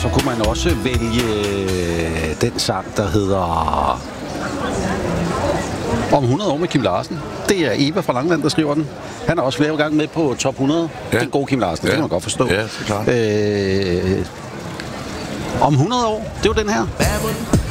så kunne man også vælge den sang, der hedder Om 100 år med Kim Larsen. Det er Eva fra Langland, der skriver den. Han er også flere gange med på top 100. Ja. Den gode Kim Larsen, det kan man godt forstå. Ja, det er klart. Om 100 år, det er jo den her.